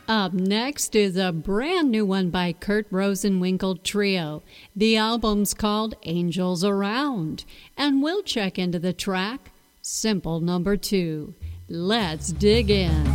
Up next is a brand new one by Kurt Rosenwinkel Trio. The album's called Angels Around, and we'll check into the track Simple Number 2. Let's dig in.